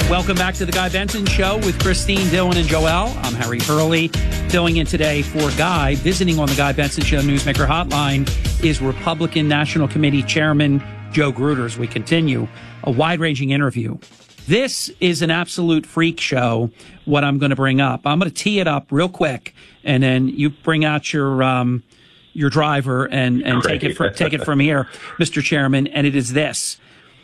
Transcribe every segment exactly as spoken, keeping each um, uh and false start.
Welcome back to the Guy Benson Show with Christine, Dylan, and Joel. I'm Harry Hurley, filling in today for Guy. Visiting on the Guy Benson Show Newsmaker Hotline is Republican National Committee Chairman Joe Gruters. We continue a wide-ranging interview. This is an absolute freak show, what I'm going to bring up. I'm going to tee it up real quick, and then you bring out your um, your driver and, and take it from, take it from here, Mister Chairman, and it is this.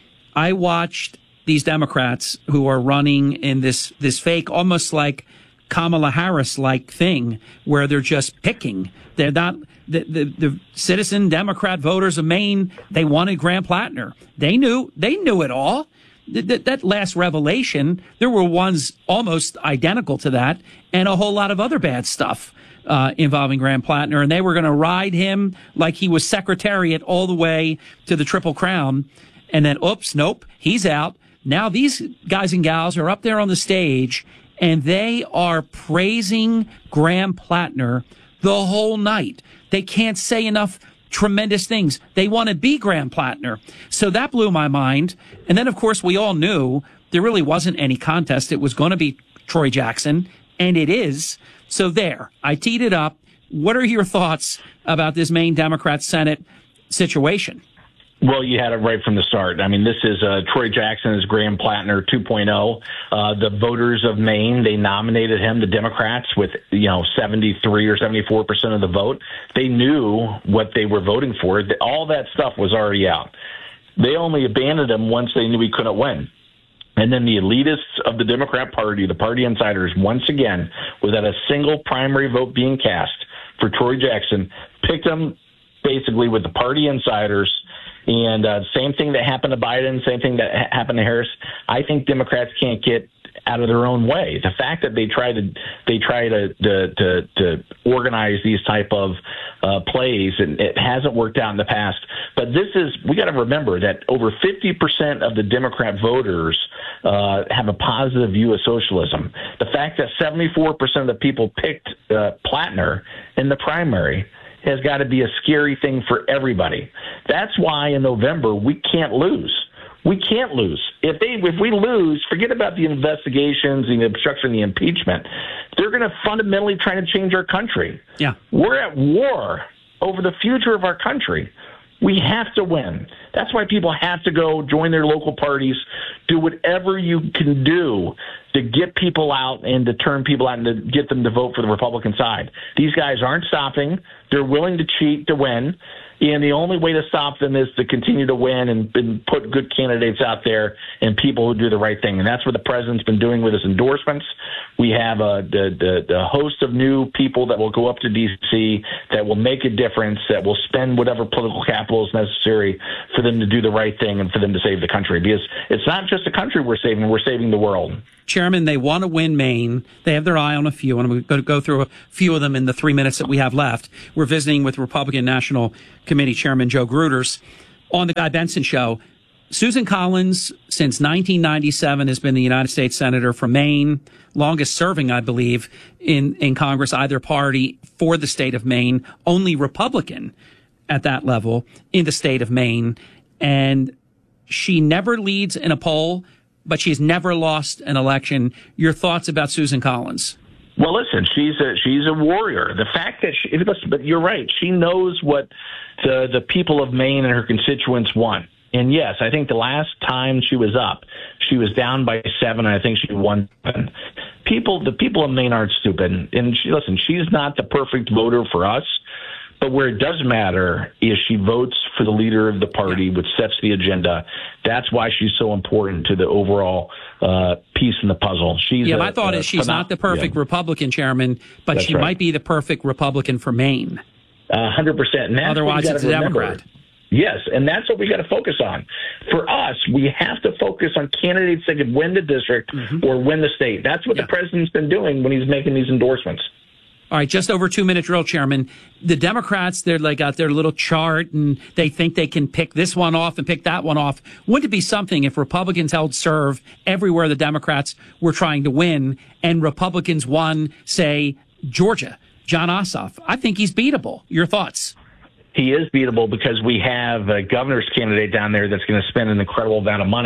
I watched these Democrats who are running in this, this fake, almost like Kamala Harris-like thing where they're just picking. They're not, the, the, the citizen Democrat voters of Maine, they wanted Graham Plattner. They knew, they knew it all. That, that last revelation, there were ones almost identical to that and a whole lot of other bad stuff uh, involving Graham Plattner. And they were going to ride him like he was Secretariat all the way to the Triple Crown. And then, oops, nope, he's out. Now these guys and gals are up there on the stage, and they are praising Graham Plattner the whole night. They can't say enough tremendous things. They want to be Graham Plattner. So that blew my mind. And then, of course, we all knew there really wasn't any contest. It was going to be Troy Jackson, and it is. So there, I teed it up. What are your thoughts about this Maine Democrat Senate situation? Well, you had it right from the start. I mean, this is uh, Troy Jackson is Graham Plattner two point oh. Uh, the voters of Maine, they nominated him, the Democrats, with, you know, seventy-three or seventy-four percent of the vote. They knew what they were voting for. All that stuff was already out. They only abandoned him once they knew he couldn't win. And then the elitists of the Democrat Party, the party insiders, once again, without a single primary vote being cast for Troy Jackson, picked him basically with the party insiders. And uh, same thing that happened to Biden, same thing that ha- happened to Harris. I think Democrats can't get out of their own way. The fact that they try to they try to to, to, to organize these type of uh, plays, and it hasn't worked out in the past. But this is we got to remember that over fifty percent of the Democrat voters uh, have a positive view of socialism. The fact that seventy-four percent of the people picked uh, Plattner in the primary has got to be a scary thing for everybody. That's why in November we can't lose. We can't lose. If they, if we lose, forget about the investigations, the obstruction, the impeachment. They're going to fundamentally try to change our country. Yeah, we're at war over the future of our country. We have to win. That's why people have to go join their local parties, do whatever you can do to get people out and to turn people out and to get them to vote for the Republican side. These guys aren't stopping. They're willing to cheat to win. And the only way to stop them is to continue to win and, and put good candidates out there and people who do the right thing. And that's what the president's been doing with his endorsements. We have a the, the, the host of new people that will go up to D C that will make a difference, that will spend whatever political capital is necessary for them to do the right thing and for them to save the country. Because it's not just the country we're saving, we're saving the world. Chairman, they want to win Maine. They have their eye on a few, and I'm going to go through a few of them in the three minutes that we have left. We're visiting with Republican National Committee Chairman Joe Gruters on the Guy Benson Show. Susan Collins, since nineteen ninety-seven, has been the United States Senator from Maine, longest serving, I believe, in, in Congress, either party for the state of Maine, only Republican at that level in the state of Maine. And she never leads in a poll, but she's never lost an election. Your thoughts about Susan Collins? Well, listen, she's a she's a warrior. The fact that she, listen, but you're right, she knows what the the people of Maine and her constituents want. And yes, I think the last time she was up, she was down by seven. And I think she won seven. People, the people of Maine aren't stupid. And she, listen, she's not the perfect voter for us. But where it does matter is she votes for the leader of the party, which sets the agenda. That's why she's so important to the overall uh, piece in the puzzle. She's yeah, a, my thought a, is she's not the perfect yeah. Republican, Chairman, but That's she right. might be the perfect Republican for Maine. A hundred percent. Otherwise, it's a remember. Democrat. Yes, and that's what we got to focus on. For us, we have to focus on candidates that could win the district mm-hmm. or win the state. That's what yeah. the president's been doing when he's making these endorsements. All right, just over two minute drill, Chairman. The Democrats, they're like got their little chart and they think they can pick this one off and pick that one off. Wouldn't it be something if Republicans held serve everywhere the Democrats were trying to win and Republicans won, say, Georgia, John Ossoff? I think he's beatable. Your thoughts? He is beatable because we have a governor's candidate down there that's going to spend an incredible amount of money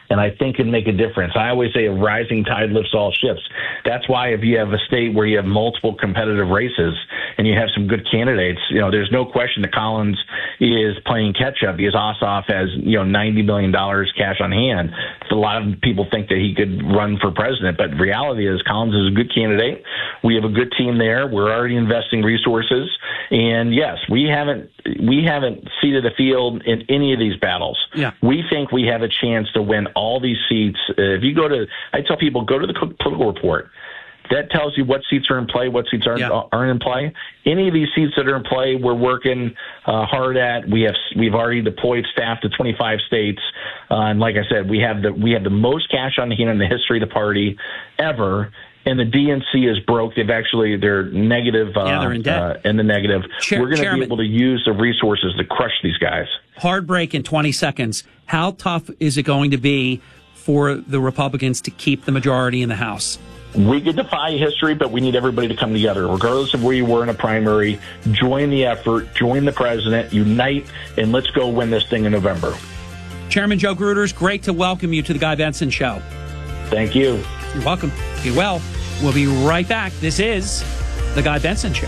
and I think can make a difference. I always say a rising tide lifts all ships. That's why if you have a state where you have multiple competitive races and you have some good candidates, you know, there's no question that Collins is playing catch up because Ossoff has, you know, ninety million dollars cash on hand. A lot of people think that he could run for president, but the reality is Collins is a good candidate. We have a good team there. We're already investing resources. And yes, we haven't we haven't seeded the field in any of these battles. Yeah. We think we have a chance to win all these seats. Uh, if you go to, I tell people, go to the political report. That tells you what seats are in play, what seats aren't, yeah. aren't in play. Any of these seats that are in play, we're working uh, hard at. We have we've already deployed staff to twenty-five states, uh, and like I said, we have the we have the most cash on hand in the history of the party ever. And the D N C is broke. They've actually, they're negative uh, yeah, they're in debt. Uh, in the negative. Chair- We're going to be able to use the resources to crush these guys. Hard break in twenty seconds. How tough is it going to be for the Republicans to keep the majority in the House? We could defy history, but we need everybody to come together. Regardless of where you were in a primary, join the effort, join the president, unite, and let's go win this thing in November. Chairman Joe Gruters, great to welcome you to the Guy Benson Show. Thank you. You're welcome. Be well. We'll be right back. This is the Guy Benson Show.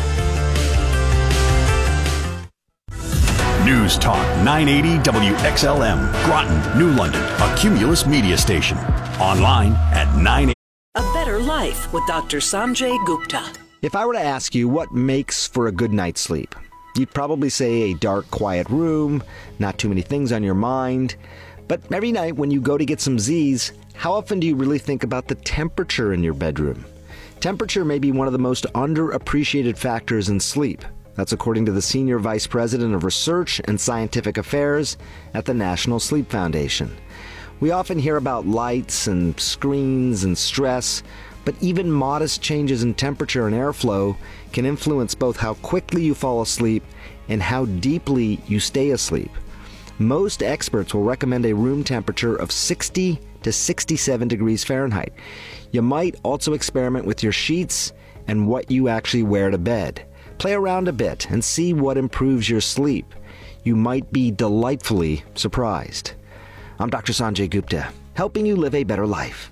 News Talk nine eighty W X L M, Groton, New London, a Cumulus media station. Online at nine eighty. A Better Life with Doctor Sanjay Gupta. If I were to ask you what makes for a good night's sleep, you'd probably say a dark, quiet room, not too many things on your mind. But every night when you go to get some Z's, how often do you really think about the temperature in your bedroom? Temperature may be one of the most underappreciated factors in sleep. That's according to the Senior Vice President of Research and Scientific Affairs at the National Sleep Foundation. We often hear about lights and screens and stress, but even modest changes in temperature and airflow can influence both how quickly you fall asleep and how deeply you stay asleep. Most experts will recommend a room temperature of sixty to sixty-seven degrees Fahrenheit. You might also experiment with your sheets and what you actually wear to bed. Play around a bit and see what improves your sleep. You might be delightfully surprised. I'm Doctor Sanjay Gupta, helping you live a better life.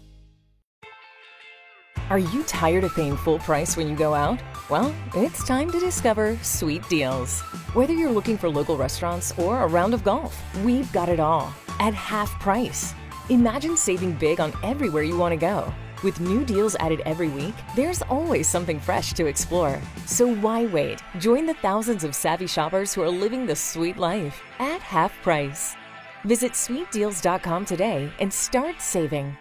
Are you tired of paying full price when you go out? Well, it's time to discover Sweet Deals. Whether you're looking for local restaurants or a round of golf, we've got it all at half price. Imagine saving big on everywhere you want to go. With new deals added every week, there's always something fresh to explore. So why wait? Join the thousands of savvy shoppers who are living the sweet life at half price. Visit sweet deals dot com today and start saving.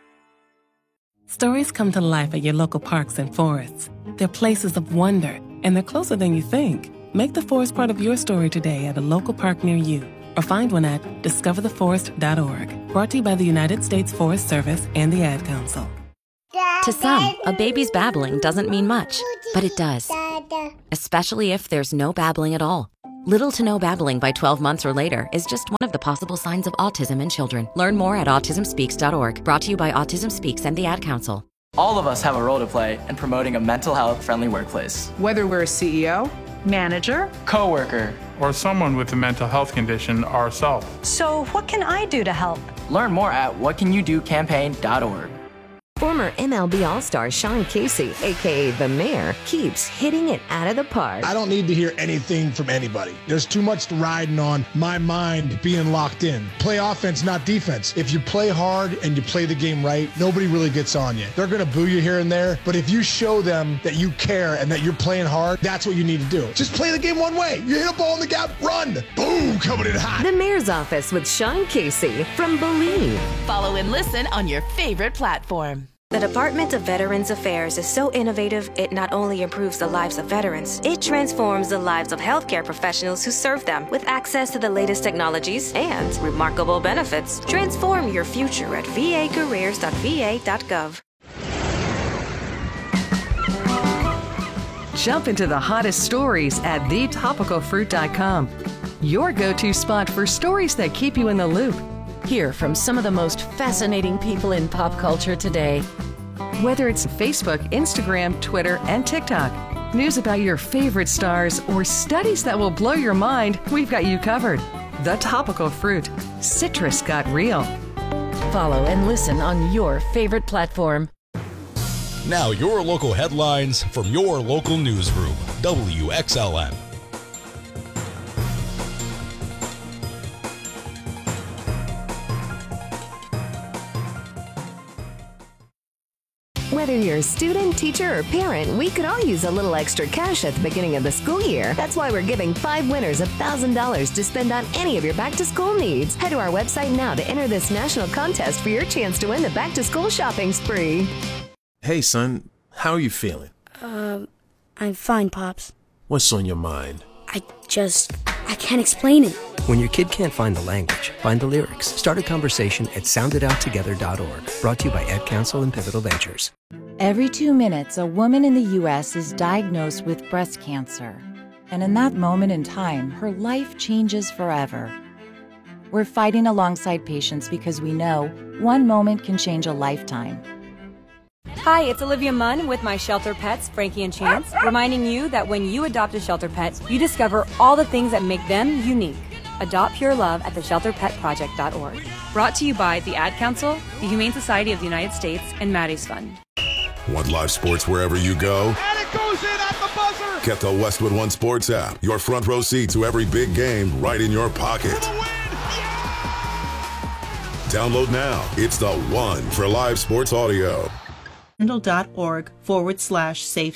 Stories come to life at your local parks and forests. They're places of wonder, and they're closer than you think. Make the forest part of your story today at a local park near you, or find one at discover the forest dot org. Brought to you by the United States Forest Service and the Ad Council. To some, a baby's babbling doesn't mean much, but it does. Especially if there's no babbling at all. Little to no babbling by twelve months or later is just one of the possible signs of autism in children. Learn more at autism speaks dot org. Brought to you by Autism Speaks and the Ad Council. All of us have a role to play in promoting a mental health friendly workplace. Whether we're a C E O, manager, coworker, or someone with a mental health condition ourselves. So what can I do to help? Learn more at what can you do campaign dot org. Former M L B All-Star Sean Casey, a k a. The Mayor, keeps hitting it out of the park. I don't need to hear anything from anybody. There's too much riding on my mind being locked in. Play offense, not defense. If you play hard and you play the game right, nobody really gets on you. They're going to boo you here and there, but if you show them that you care and that you're playing hard, that's what you need to do. Just play the game one way. You hit a ball in the gap, run. Boom, coming in hot. The Mayor's Office with Sean Casey from Believe. Follow and listen on your favorite platform. The Department of Veterans Affairs is so innovative, it not only improves the lives of veterans, it transforms the lives of healthcare professionals who serve them with access to the latest technologies and remarkable benefits. Transform your future at v a careers dot v a dot gov. Jump into the hottest stories at the topical fruit dot com. Your go-to spot for stories that keep you in the loop. Hear from some of the most fascinating people in pop culture today. Whether it's Facebook, Instagram, Twitter, and TikTok, news about your favorite stars, or studies that will blow your mind, we've got you covered. The Topical Fruit. Citrus got real. Follow and listen on your favorite platform. Now your local headlines from your local newsroom, W X L M. Whether you're a student, teacher, or parent, we could all use a little extra cash at the beginning of the school year. That's why we're giving five winners one thousand dollars to spend on any of your back-to-school needs. Head to our website now to enter this national contest for your chance to win the back-to-school shopping spree. Hey, son, how are you feeling? Um, I'm fine, Pops. What's on your mind? I just, I can't explain it. When your kid can't find the language, find the lyrics. Start a conversation at sound it out together dot org. Brought to you by Ed Council and Pivotal Ventures. Every two minutes, a woman in the U S is diagnosed with breast cancer. And in that moment in time, her life changes forever. We're fighting alongside patients because we know one moment can change a lifetime. Hi, it's Olivia Munn with my shelter pets, Frankie and Chance, reminding you that when you adopt a shelter pet, you discover all the things that make them unique. Adopt Pure Love at the shelter pet project dot org. Brought to you by the Ad Council, the Humane Society of the United States, and Maddie's Fund. Want live sports wherever you go? And it goes in at the buzzer! Get the Westwood One Sports app. Your front row seat to every big game right in your pocket. Yeah! Download now. It's the one for live sports audio. Handle.org forward slash safe